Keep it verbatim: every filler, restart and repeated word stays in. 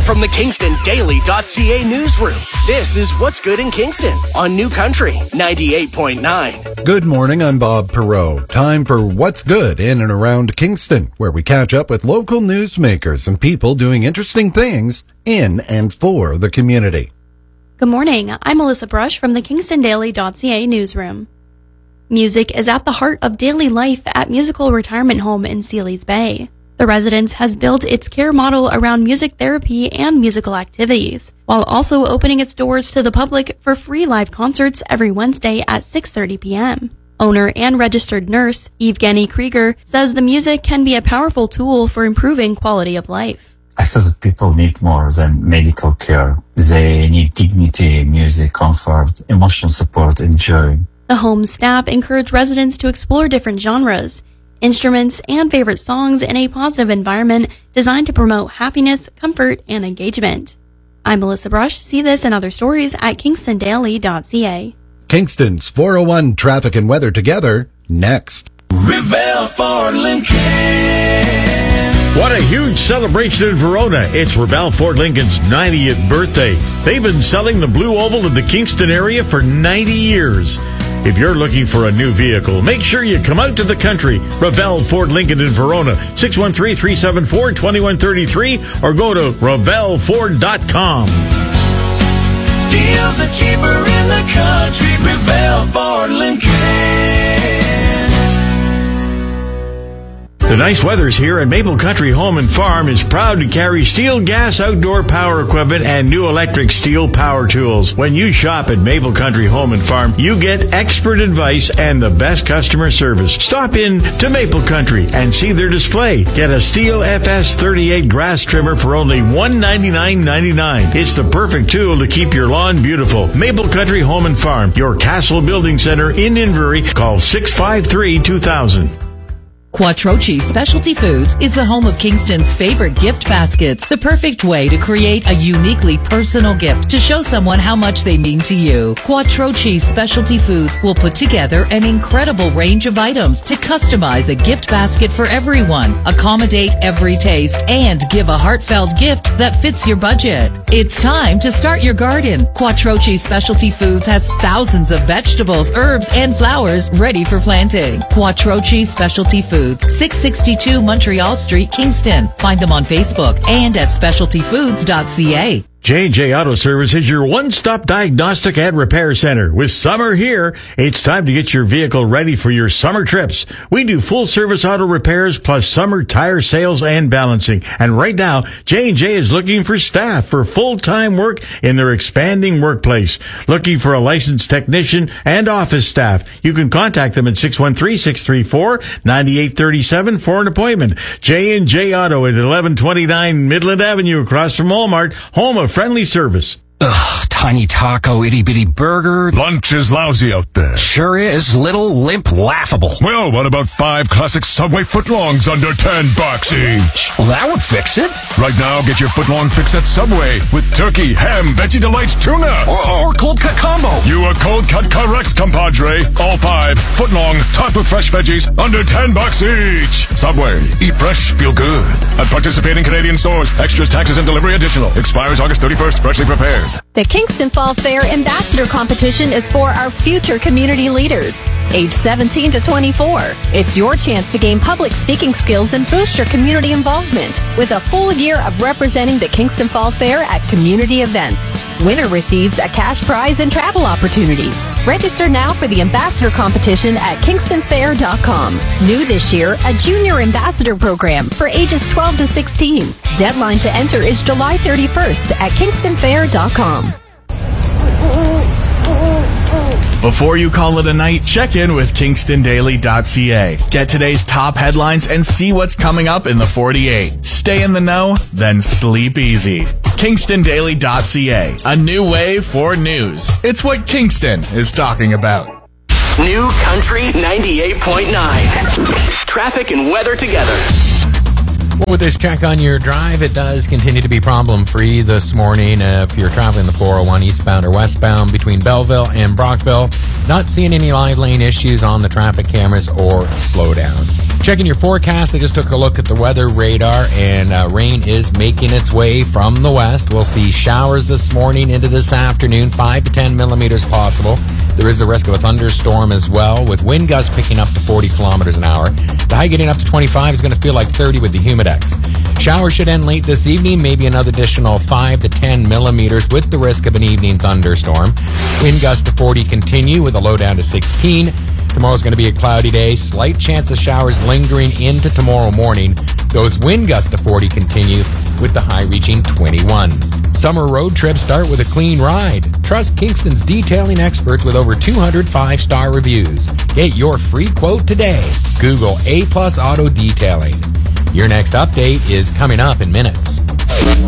From the Kingston Daily dot C A newsroom, this is What's Good in Kingston on New Country ninety-eight point nine. Good morning, I'm Bob Perot. Time for What's Good in and around Kingston, where we catch up with local newsmakers and people doing interesting things in and for the community. Good morning, I'm Melissa Brush from the Kingston Daily dot C A newsroom. Music is at the heart of daily life at Musical Retirement Home in Sealy's Bay. The residence has built its care model around music therapy and musical activities, while also opening its doors to the public for free live concerts every Wednesday at six thirty p.m. Owner and registered nurse Evgeny Krieger says the music can be a powerful tool for improving quality of life. I saw that people need more than medical care. They need dignity, music, comfort, emotional support, and joy. The home's staff encourage residents to explore different genres, instruments, and favorite songs in a positive environment designed to promote happiness, comfort, and engagement. I'm Melissa Brush. See this and other stories at Kingston Daily dot C A. Kingston's four oh one Traffic and Weather together next. Revell Ford Lincoln. What a huge celebration in Verona. It's Revell Ford Lincoln's ninetieth birthday. They've been selling the Blue Oval in the Kingston area for ninety years. If you're looking for a new vehicle, make sure you come out to the country. Revell Ford Lincoln in Verona, six one three, three seven four, two one three three, or go to revell ford dot com. Deals are cheaper in the country. Revell Ford Lincoln. The nice weather's here, and Maple Country Home and Farm is proud to carry Steel Gas outdoor power equipment and new electric steel power tools. When you shop at Maple Country Home and Farm, you get expert advice and the best customer service. Stop in to Maple Country and see their display. Get a Steel F S thirty-eight grass trimmer for only one hundred ninety-nine ninety-nine. It's the perfect tool to keep your lawn beautiful. Maple Country Home and Farm, your Castle Building Center in Inverie. Call six five three, two thousand. Quattrochi Specialty Foods is the home of Kingston's favorite gift baskets, the perfect way to create a uniquely personal gift to show someone how much they mean to you. Quattrochi Specialty Foods will put together an incredible range of items to customize a gift basket for everyone, accommodate every taste, and give a heartfelt gift that fits your budget. It's time to start your garden. Quattrochi Specialty Foods has thousands of vegetables, herbs, and flowers ready for planting. Quattrochi Specialty Foods. six sixty-two Montreal Street, Kingston. Find them on Facebook and at specialty foods dot c a. J and J Auto Service is your one-stop diagnostic and repair center. With summer here, it's time to get your vehicle ready for your summer trips. We do full-service auto repairs plus summer tire sales and balancing. And right now, J and J is looking for staff for full-time work in their expanding workplace. Looking for a licensed technician and office staff. You can contact them at six one three, six three four, nine eight three seven for an appointment. J and J Auto at eleven twenty-nine Midland Avenue across from Walmart, home of friendly service. Ugh, tiny taco, itty-bitty burger. Lunch is lousy out there. Sure is. Little, limp, laughable. Well, what about five classic Subway footlongs under ten bucks each? Well, that would fix it. Right now, get your footlong fix at Subway with turkey, ham, Veggie Delights tuna. Or, or cold cut combo. You are cold cut correct, compadre. All five, footlong, topped with fresh veggies, under ten bucks each. Subway, eat fresh, feel good. At participating Canadian stores, extras, taxes, and delivery additional. Expires August thirty-first, freshly prepared. The Kingston Fall Fair Ambassador Competition is for our future community leaders, age seventeen to twenty-four. It's your chance to gain public speaking skills and boost your community involvement with a full year of representing the Kingston Fall Fair at community events. Winner receives a cash prize and travel opportunities. Register now for the Ambassador Competition at kingston fair dot com. New this year, a Junior Ambassador Program for ages twelve to sixteen. Deadline to enter is July thirty-first at kingston fair dot com. Before you call it a night, check in with Kingston Daily dot c a. Get today's top headlines and see what's coming up in the forty-eight. Stay in the know, then sleep easy. Kingston Daily dot c a, a new way for news. It's what Kingston is talking about. New Country ninety-eight point nine. Traffic and weather together. Well, with this check on your drive, it does continue to be problem-free this morning. Uh, if you're traveling the four oh one eastbound or westbound between Belleville and Brockville, not seeing any live lane issues on the traffic cameras or slowdowns. Checking your forecast, I just took a look at the weather radar, and uh, rain is making its way from the west. We'll see showers this morning into this afternoon, five to ten millimeters possible. There is the risk of a thunderstorm as well, with wind gusts picking up to forty kilometers an hour. The high getting up to twenty-five is going to feel like thirty with the humidex. Showers should end late this evening, maybe another additional five to ten millimeters with the risk of an evening thunderstorm. Wind gusts to forty continue with a low down to sixteen. Tomorrow's going to be a cloudy day. Slight chance of showers lingering into tomorrow morning. Those wind gusts to forty continue with the high reaching twenty-one. Summer road trips start with a clean ride. Trust Kingston's detailing experts with over two hundred five-star reviews. Get your free quote today. Google A Plus Auto Detailing. Your next update is coming up in minutes.